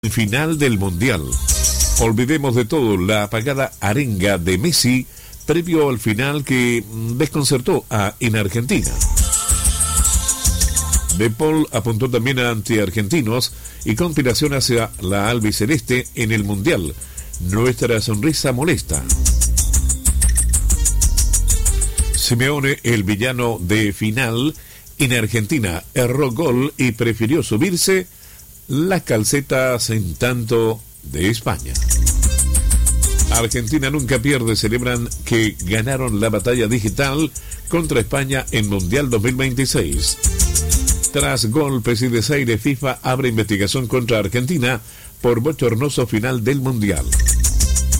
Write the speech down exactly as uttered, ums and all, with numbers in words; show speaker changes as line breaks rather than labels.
Final del Mundial. Olvidemos de todo la apagada arenga de Messi previo al final que desconcertó a en Argentina. De Paul apuntó también a antiargentinos y conspiración hacia la albiceleste en el Mundial. Nuestra sonrisa molesta. Simeone, el villano de final en Argentina, erró gol y prefirió subirse las calcetas en tanto de España. Argentina nunca pierde, celebran que ganaron la batalla digital contra España en Mundial dos mil veintiséis. Tras golpes y desaire, FIFA abre investigación contra Argentina por bochornoso final del Mundial.